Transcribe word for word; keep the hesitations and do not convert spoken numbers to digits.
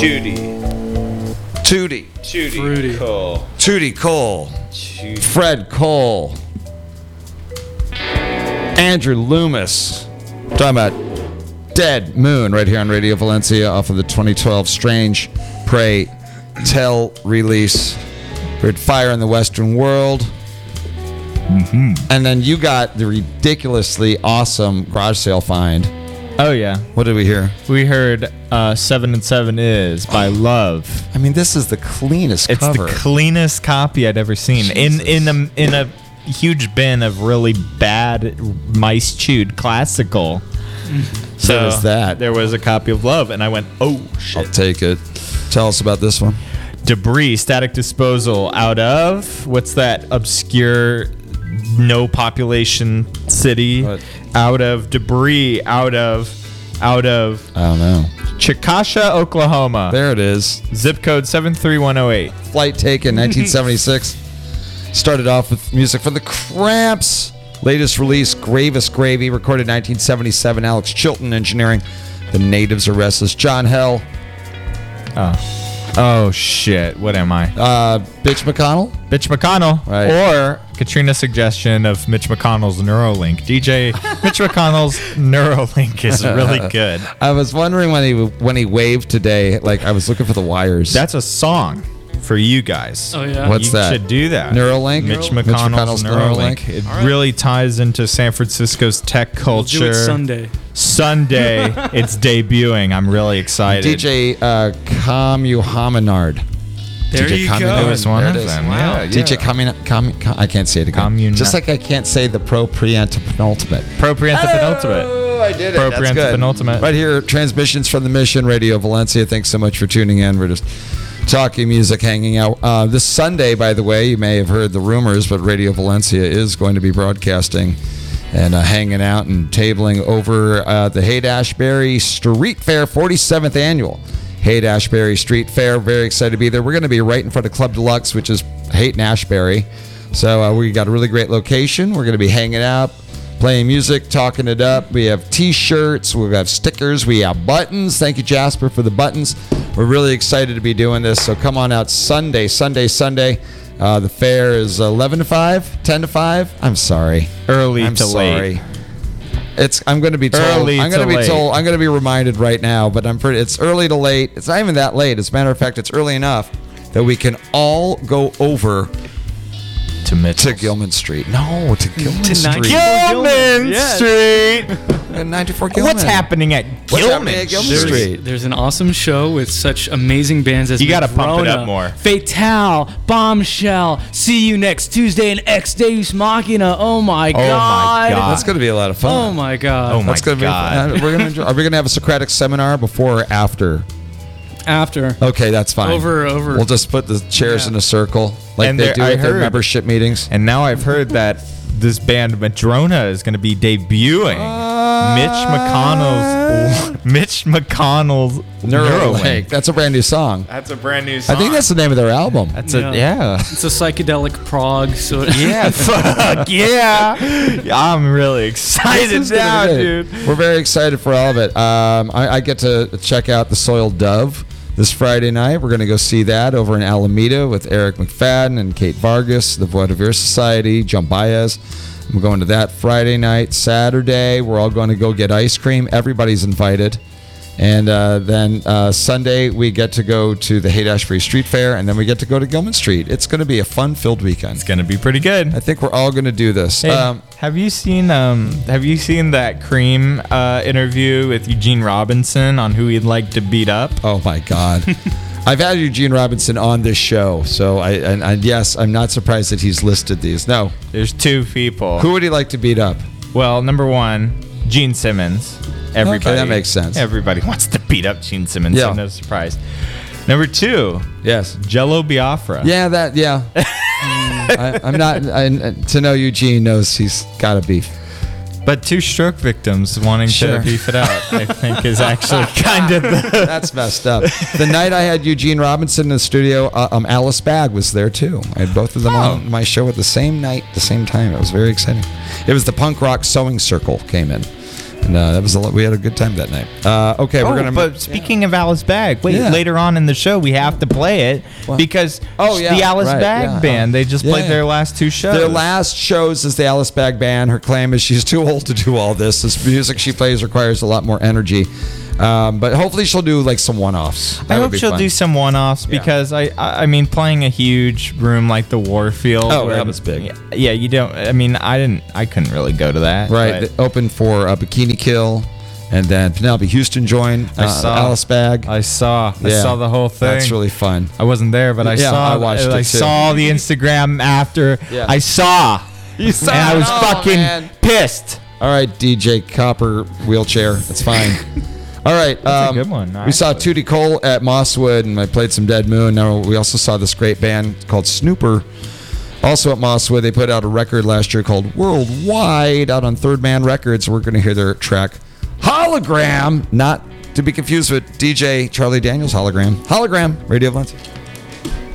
Judy. Tootie. Judy Fruity. Cole. Tootie Cole. Judy. Fred Cole. Andrew Loomis. Talking about Dead Moon right here on Radio Valencia off of the twenty twelve Strange Pray Tell release. We heard Fire in the Western World. Mm-hmm. And then you got the ridiculously awesome garage sale find. Oh, yeah. What did we hear? We heard uh, Seven and Seven Is by Love. I mean, this is the cleanest It's cover. the cleanest copy I'd ever seen. In Jesus. in a in a huge bin of really bad mice chewed classical. So There was that. There was a copy of Love, and I went, oh shit. I'll take it. Tell us about this one. Debris, Static Disposal, out of what's that obscure no population city? What? Out of Debris, out of out of I don't know. Chickasha, Oklahoma. There it is. Zip code seven three one oh eight. Flight Taken, nineteen seventy-six. Started off with music from the Cramps. Latest release, Gravest Gravy, recorded nineteen seventy-seven. Alex Chilton engineering. The Natives Are Restless. John Hell. Oh. Oh shit, what am I? Uh, Bitch McConnell. Mitch McConnell. Right. Or Katrina's suggestion of Mitch McConnell's Neuralink. D J Mitch McConnell's Neuralink is really good. I was wondering when he when he waved today, like I was looking for the wires. That's a song for you guys. Oh, yeah? What's you that? should do that. Neuralink? Mitch Mitch McConnell's, McConnell's Neuralink. Neuralink. It All right. really ties into San Francisco's tech We'll culture. do it Sunday. Sunday, it's debuting. I'm really excited. D J uh, Kamuhaminard. There D J you Kamu- go. It was one There of it is. them. Wow. Yeah, D J yeah. Kamin, Kam, Kam, I can't say it again. Communa- Just like I can't say the pro penultimate. Appropriate the penultimate. Oh, I did it. Appropriate That's good. penultimate. Right here, transmissions from the Mission Radio Valencia. Thanks so much for tuning in. We're just talking music, hanging out. Uh, this Sunday, by the way, you may have heard the rumors, but Radio Valencia is going to be broadcasting and uh, hanging out and tabling over uh, the Haight-Ashbury Street Fair, forty-seventh annual Haight-Ashbury Street Fair. Very excited to be there. We're going to be right in front of Club Deluxe, which is Haight-Ashbury. So uh, we got a really great location. We're going to be hanging out, playing music, talking it up. We have T-shirts, we have stickers, we have buttons. Thank you, Jasper, for the buttons. We're really excited to be doing this. So come on out Sunday, Sunday, Sunday. Uh, the fair is eleven to five, ten to five. I'm sorry. Early I'm to sorry. late. It's. I'm going to be told. Early I'm going to to be late. told. I'm going to be reminded right now. But I'm pretty. It's early to late. It's not even that late. As a matter of fact, it's early enough that we can all go over To Mitchell's. to Gilman Street. No, to Gilman To Street. Gilman Yes. Street. Uh, ninety-four Gilman. What's happening at What's Gilman? happening at Gilman There's, Street? there's an awesome show with such amazing bands as You gotta pump it Madrona, up more. Fatale, Bombshell. See you next Tuesday in Ex Deus Machina. Oh my my god. God. That's going to be a lot of fun. Oh my god. Oh my That's gonna God. Be, uh, we're gonna enjoy, are we going to have a Socratic seminar before or after? After. Okay, that's fine. Over, over. We'll just put the chairs Yeah. in a circle like And they there- do I at their heard- membership meetings. And now I've heard that this band Madrona is going to be debuting Mitch McConnell's Mitch McConnell's Neuralink. Neuralink. That's a brand new song. That's a brand new song. I think that's the name of their album. that's Yeah. a yeah. It's a psychedelic prog. So Yeah, fuck yeah. I'm really excited This is gonna now, be great. dude. We're very excited for all of it. Um, I, I get to check out the Soiled Dove this Friday night. We're going to go see that over in Alameda with Eric McFadden and Kate Vargas, the Void of Air Society, John Baez. I'm going to that Friday night. Saturday, we're all going to go get ice cream. Everybody's invited. And uh, then uh, Sunday, we get to go to the Haight-Ashbury Street Fair, and then we get to go to Gilman Street. It's going to be a fun-filled weekend. It's gonna be pretty good. I think we're all going to do this. Hey, Um, have you seen um Have you seen that Cream uh, interview with Eugene Robinson on who he'd like to beat up? Oh my God. I've had Eugene Robinson on this show, so I and, and yes, I'm not surprised that he's listed these. No, There's two people. who would he like to beat up? Well, number one, Gene Simmons. Everybody. Okay, that makes sense. Everybody wants to beat up Gene Simmons, Yeah. so no surprise. Number two, Yes. Jello Biafra. Yeah, that. Yeah. I, I'm not. I, to know Eugene knows he's got a beef. But two stroke victims wanting Sure. to beef it out, I think, is actually kind of the. That's messed up. The night I had Eugene Robinson in the studio, uh, um, Alice Bag was there too. I had both of them on my show at the same night, the same time. It was very exciting. It was the punk rock sewing circle came in. And uh, that was a lot. We had a good time that night. Uh, okay, Oh, we're gonna. but speaking of Alice Bag, wait, Yeah. later on in the show we have to play it because Oh, yeah, the Alice right, Bag yeah. Band, they just Yeah, played yeah. their last two shows. Their last shows is the Alice Bag Band. Her claim is she's too old to do all this. This music she plays requires a lot more energy. Um, but hopefully she'll do like some one-offs. That I would hope be she'll fun. do some one-offs Yeah. because I, I I mean, playing a huge room like the Warfield. Oh, where- that was big. Yeah, you don't. I mean, I didn't. I couldn't really go to that. Right, but they opened for uh, Bikini Kill, and then Penelope Houston joined. I uh, saw Alice Bag. I saw. I Yeah. saw the whole thing. That's really fun. I wasn't there, but I Yeah, saw. I watched I it, too. saw the Instagram after. Yeah. I saw. You saw and I it? was Oh, fucking man. pissed. All right, D J Copper wheelchair. That's fine. All right. That's a um, good one, We saw actually. Tootie Cole at Mosswood, and I played some Dead Moon. Now we also saw this great band called Snooper. Also at Mosswood, they put out a record last year called Worldwide out on Third Man Records. We're going to hear their track Hologram, not to be confused with D J Charlie Daniels Hologram. Hologram, Radio Valencia.